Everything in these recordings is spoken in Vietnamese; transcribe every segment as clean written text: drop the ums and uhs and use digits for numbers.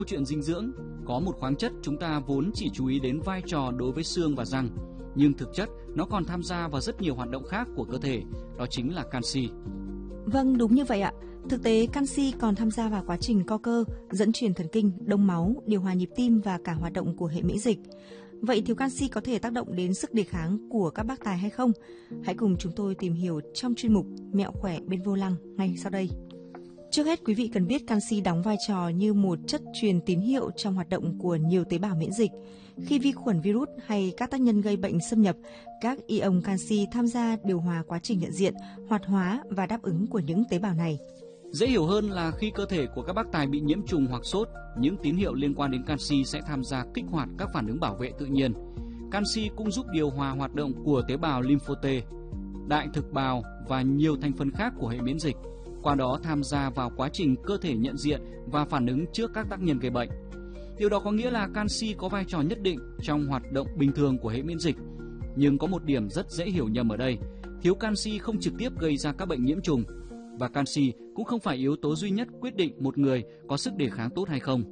Câu chuyện dinh dưỡng, có một khoáng chất chúng ta vốn chỉ chú ý đến vai trò đối với xương và răng, nhưng thực chất nó còn tham gia vào rất nhiều hoạt động khác của cơ thể, đó chính là canxi. Vâng, đúng như vậy ạ. Thực tế, canxi còn tham gia vào quá trình co cơ, dẫn truyền thần kinh, đông máu, điều hòa nhịp tim và cả hoạt động của hệ miễn dịch. Vậy thiếu canxi có thể tác động đến sức đề kháng của các bác tài hay không? Hãy cùng chúng tôi tìm hiểu trong chuyên mục Mẹo khỏe bên vô lăng ngay sau đây. Trước hết, quý vị cần biết canxi đóng vai trò như một chất truyền tín hiệu trong hoạt động của nhiều tế bào miễn dịch. Khi vi khuẩn, virus hay các tác nhân gây bệnh xâm nhập, các ion canxi tham gia điều hòa quá trình nhận diện, hoạt hóa và đáp ứng của những tế bào này. Dễ hiểu hơn là khi cơ thể của các bác tài bị nhiễm trùng hoặc sốt, những tín hiệu liên quan đến canxi sẽ tham gia kích hoạt các phản ứng bảo vệ tự nhiên. Canxi cũng giúp điều hòa hoạt động của tế bào lympho T, đại thực bào và nhiều thành phần khác của hệ miễn dịch, qua đó tham gia vào quá trình cơ thể nhận diện và phản ứng trước các tác nhân gây bệnh. Điều đó có nghĩa là canxi có vai trò nhất định trong hoạt động bình thường của hệ miễn dịch. Nhưng có một điểm rất dễ hiểu nhầm ở đây, thiếu canxi không trực tiếp gây ra các bệnh nhiễm trùng, và canxi cũng không phải yếu tố duy nhất quyết định một người có sức đề kháng tốt hay không.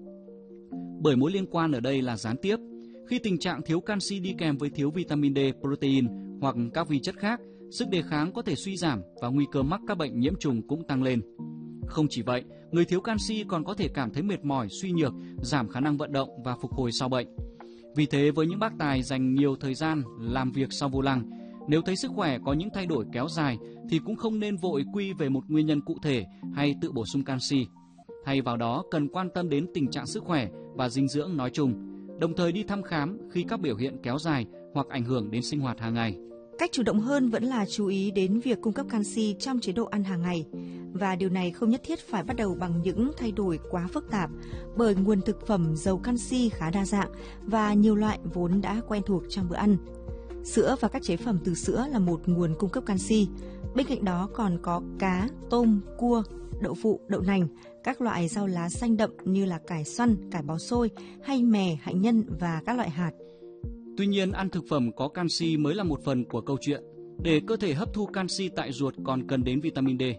Bởi mối liên quan ở đây là gián tiếp. Khi tình trạng thiếu canxi đi kèm với thiếu vitamin D, protein hoặc các vi chất khác, sức đề kháng có thể suy giảm và nguy cơ mắc các bệnh nhiễm trùng cũng tăng lên. Không chỉ vậy, người thiếu canxi còn có thể cảm thấy mệt mỏi, suy nhược, giảm khả năng vận động và phục hồi sau bệnh. Vì thế, với những bác tài dành nhiều thời gian làm việc sau vô lăng, nếu thấy sức khỏe có những thay đổi kéo dài thì cũng không nên vội quy về một nguyên nhân cụ thể hay tự bổ sung canxi. Thay vào đó, cần quan tâm đến tình trạng sức khỏe và dinh dưỡng nói chung, đồng thời đi thăm khám khi các biểu hiện kéo dài hoặc ảnh hưởng đến sinh hoạt hàng ngày. Cách chủ động hơn vẫn là chú ý đến việc cung cấp canxi trong chế độ ăn hàng ngày. Và điều này không nhất thiết phải bắt đầu bằng những thay đổi quá phức tạp, bởi nguồn thực phẩm giàu canxi khá đa dạng và nhiều loại vốn đã quen thuộc trong bữa ăn. Sữa và các chế phẩm từ sữa là một nguồn cung cấp canxi. Bên cạnh đó còn có cá, tôm, cua, đậu phụ, đậu nành, các loại rau lá xanh đậm như là cải xoăn, cải bó xôi hay mè, hạnh nhân và các loại hạt. Tuy nhiên, ăn thực phẩm có canxi mới là một phần của câu chuyện. Để cơ thể hấp thu canxi tại ruột còn cần đến vitamin D.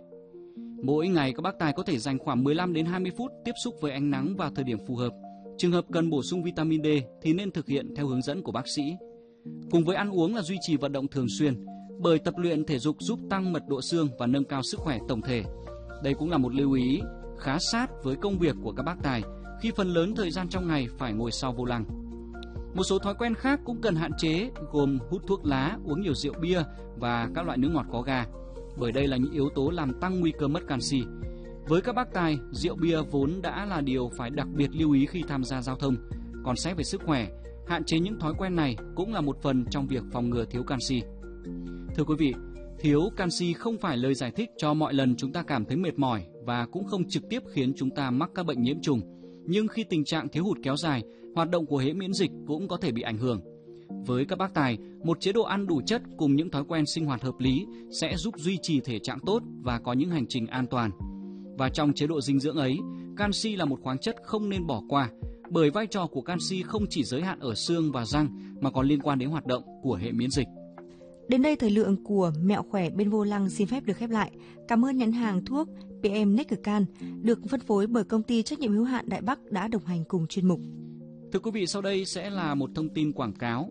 Mỗi ngày các bác tài có thể dành khoảng 15 đến 20 phút tiếp xúc với ánh nắng vào thời điểm phù hợp. Trường hợp cần bổ sung vitamin D thì nên thực hiện theo hướng dẫn của bác sĩ. Cùng với ăn uống là duy trì vận động thường xuyên, bởi tập luyện thể dục giúp tăng mật độ xương và nâng cao sức khỏe tổng thể. Đây cũng là một lưu ý khá sát với công việc của các bác tài khi phần lớn thời gian trong ngày phải ngồi sau vô lăng. Một số thói quen khác cũng cần hạn chế gồm hút thuốc lá, uống nhiều rượu bia và các loại nước ngọt có ga, bởi đây là những yếu tố làm tăng nguy cơ mất canxi. Với các bác tài, rượu bia vốn đã là điều phải đặc biệt lưu ý khi tham gia giao thông. Còn xét về sức khỏe, hạn chế những thói quen này cũng là một phần trong việc phòng ngừa thiếu canxi. Thưa quý vị, thiếu canxi không phải lời giải thích cho mọi lần chúng ta cảm thấy mệt mỏi và cũng không trực tiếp khiến chúng ta mắc các bệnh nhiễm trùng. Nhưng khi tình trạng thiếu hụt kéo dài, hoạt động của hệ miễn dịch cũng có thể bị ảnh hưởng. Với các bác tài, một chế độ ăn đủ chất cùng những thói quen sinh hoạt hợp lý sẽ giúp duy trì thể trạng tốt và có những hành trình an toàn. Và trong chế độ dinh dưỡng ấy, canxi là một khoáng chất không nên bỏ qua, bởi vai trò của canxi không chỉ giới hạn ở xương và răng mà còn liên quan đến hoạt động của hệ miễn dịch. Đến đây thời lượng của Mẹo khỏe bên vô lăng xin phép được khép lại. Cảm ơn nhãn hàng thuốc PM Nextcan được phân phối bởi công ty trách nhiệm hữu hạn Đại Bắc đã đồng hành cùng chuyên mục. Thưa quý vị, sau đây sẽ là một thông tin quảng cáo.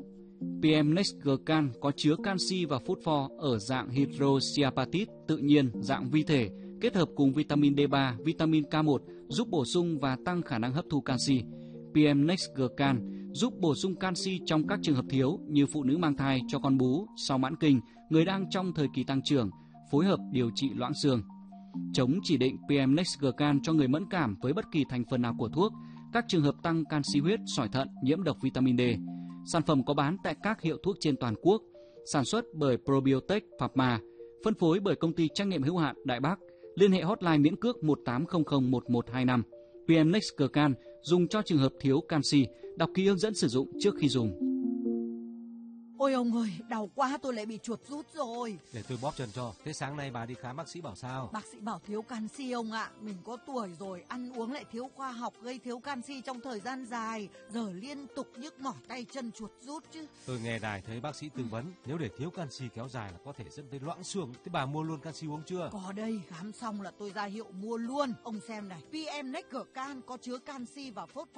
PM Nextcan có chứa canxi và phosphor ở dạng hydroxyapatite tự nhiên dạng vi thể kết hợp cùng vitamin D3, vitamin K1 giúp bổ sung và tăng khả năng hấp thu canxi. PM Nextcan giúp bổ sung canxi trong các trường hợp thiếu như phụ nữ mang thai, cho con bú, sau mãn kinh, người đang trong thời kỳ tăng trưởng, phối hợp điều trị loãng xương. Chống chỉ định PM Nextcan cho người mẫn cảm với bất kỳ thành phần nào của thuốc, các trường hợp tăng canxi huyết, sỏi thận, nhiễm độc vitamin D. Sản phẩm có bán tại các hiệu thuốc trên toàn quốc, sản xuất bởi Probiotech Pharma, phân phối bởi công ty trách nhiệm hữu hạn Đại Bắc. Liên hệ hotline miễn cước 18001125. PM Nextcan dùng cho trường hợp thiếu canxi, đọc kỹ hướng dẫn sử dụng trước khi dùng. Ôi ông ơi, đau quá, tôi lại bị chuột rút rồi. Để tôi bóp chân cho. Thế sáng nay bà đi khám bác sĩ bảo sao? Bác sĩ bảo thiếu canxi ông ạ. Mình có tuổi rồi, ăn uống lại thiếu khoa học, gây thiếu canxi trong thời gian dài. Giờ liên tục nhức mỏi tay chân, chuột rút chứ. Tôi nghe đài thấy bác sĩ tư vấn nếu để thiếu canxi kéo dài là có thể dẫn tới loãng xương. Thế bà mua luôn canxi uống chưa? Có đây, khám xong là tôi ra hiệu mua luôn. Ông xem này, PM Next Can có chứa canxi và phốt